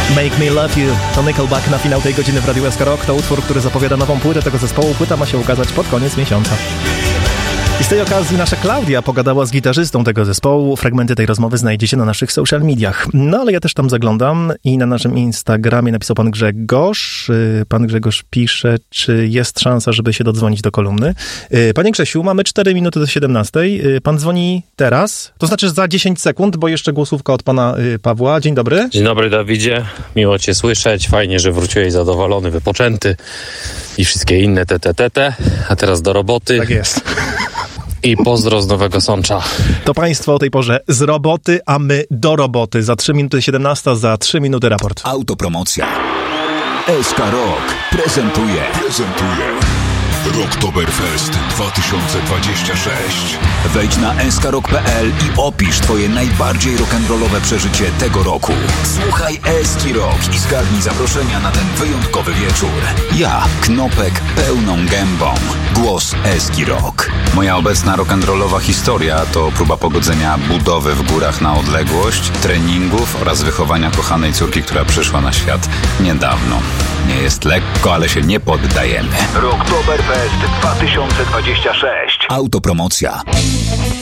Make Me Love You to Nickelback na finał tej godziny w Radiu SK Rock. To utwór, który zapowiada nową płytę tego zespołu. Płyta ma się ukazać pod koniec miesiąca. I z tej okazji nasza Klaudia pogadała z gitarzystą tego zespołu. Fragmenty tej rozmowy znajdziecie na naszych social mediach. No ale ja też tam zaglądam i na naszym Instagramie napisał pan Grzegorz. Pan Grzegorz pisze, czy jest szansa, żeby się dodzwonić do kolumny. Panie Grzesiu, mamy 4 minuty do 17. Pan dzwoni teraz, to znaczy za 10 sekund, bo jeszcze głosówka od pana Pawła. Dzień dobry. Dzień dobry, Dawidzie. Miło cię słyszeć. Fajnie, że wróciłeś zadowolony, wypoczęty i wszystkie inne te. A teraz do roboty. Tak jest. I pozdro z Nowego Sącza. To państwo o tej porze z roboty, a my do roboty. Za 3 minuty 17, za 3 minuty raport. Autopromocja. SK Rock prezentuje Rocktoberfest 2026. Wejdź na skrock.pl i opisz twoje najbardziej rock'n'rollowe przeżycie tego roku. Słuchaj Eski Rock i zgarnij zaproszenia na ten wyjątkowy wieczór. Ja, Knopek, pełną gębą. Głos Eski Rock. Moja obecna rock'n'rollowa historia to próba pogodzenia budowy w górach na odległość, treningów oraz wychowania kochanej córki, która przyszła na świat niedawno. Nie jest lekko, ale się nie poddajemy. Rocktoberfest 2026. Autopromocja.